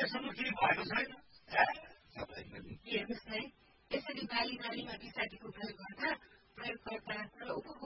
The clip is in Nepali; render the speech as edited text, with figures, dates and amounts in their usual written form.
अहिलेसम्म केही भएको छैन। हेर्नुहोस् है, यसरी बाली बालीमा विषादीको प्रयोग गर्दा प्रयोगकर्ता र